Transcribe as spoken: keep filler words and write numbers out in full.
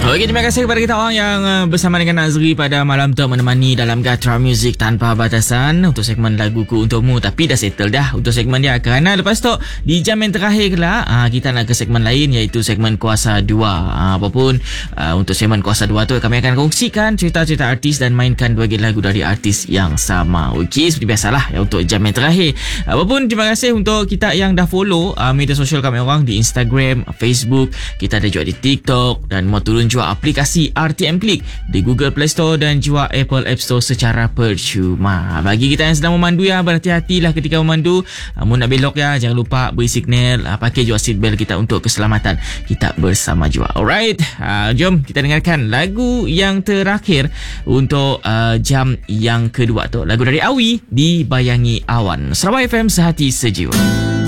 Okey, terima kasih kepada kita orang yang uh, bersama dengan Nazri pada malam tu menemani dalam Gatra Music Tanpa Batasan untuk segmen Laguku Untukmu. Tapi dah settle dah untuk segmen dia, kerana lepas tu di jam yang terakhir kelak uh, kita nak ke segmen lain, iaitu segmen Kuasa dua. Uh, apapun uh, untuk segmen Kuasa dua tu kami akan kongsikan cerita-cerita artis dan mainkan dua lagu dari artis yang sama. Okey, seperti biasalah ya, untuk jam yang terakhir. Apapun, terima kasih untuk kita yang dah follow uh, media sosial kami orang di Instagram, Facebook, kita ada juga di TikTok, dan mau turun juga aplikasi R T M Click di Google Play Store dan juga Apple App Store secara percuma. Bagi kita yang sedang memandu ya, berhati-hatilah ketika memandu. Mu nak belok ya, jangan lupa beri signal, pakai juga seat belt kita untuk keselamatan kita bersama juga. Alright, uh, jom kita dengarkan lagu yang terakhir untuk uh, jam yang kedua tu. Lagu dari Awi, Dibayangi Awan. Sarawak F M, sehati sejiwa.